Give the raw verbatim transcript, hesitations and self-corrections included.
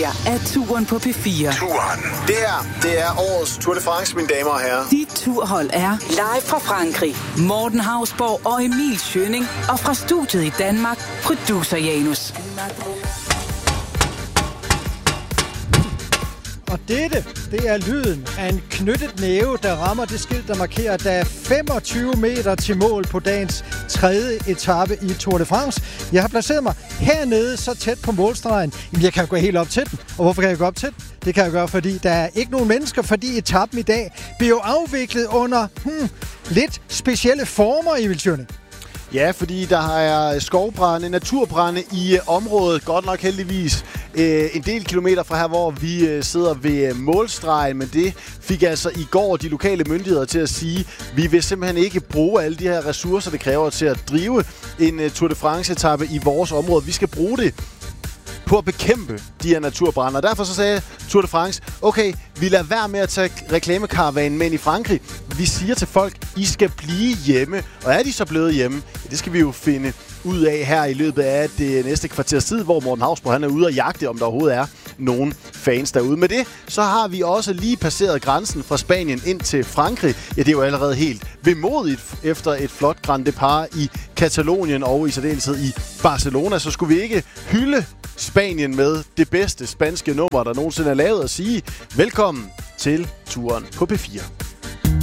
her er Turen på P fire. Turen. Det her, det er årets Tour de France, mine damer og herrer. Dit turhold er live fra Frankrig. Morten Hausborg og Emil Schønning. Og fra studiet i Danmark, producer Janus. Og dette, det er lyden af en knyttet næve, der rammer det skilt, der markerer, at der er femogtyve meter til mål på dagens tredje etape i Tour de France. Jeg har placeret mig hernede så tæt på målstregen. Jamen, jeg kan gå helt op til den. Og hvorfor kan jeg gå op til den? Det kan jeg gøre, fordi der er ikke nogen mennesker, fordi etappen i dag bliver jo afviklet under hmm, lidt specielle former, Emil Schønning. Ja, fordi der er skovbrænde, naturbrænde i området, godt nok heldigvis øh, en del kilometer fra her, hvor vi øh, sidder ved målstregen, men det fik altså i går de lokale myndigheder til at sige, vi vil simpelthen ikke bruge alle de her ressourcer, det kræver til at drive en uh, Tour de France-etape i vores område. Vi skal bruge det på at bekæmpe de her naturbrande. Og derfor så sagde Tour de France, okay, vi lader være med at tage reklamekaravanen med ind i Frankrig. Vi siger til folk, I skal blive hjemme. Og er de så blevet hjemme? Ja, det skal vi jo finde ud af her i løbet af det næste kvarters tid, hvor Morten Hausborg han er ude og jagte, om der overhovedet er nogen fans derude. Med det, så har vi også lige passeret grænsen fra Spanien ind til Frankrig. Ja, det er jo allerede helt vemodigt efter et flot Grand Depart i Katalonien og i særdeleshed i Barcelona. Så skulle vi ikke hylde Spanien med det bedste spanske nummer, der nogensinde er lavet, at sige velkommen til Turen på P fire.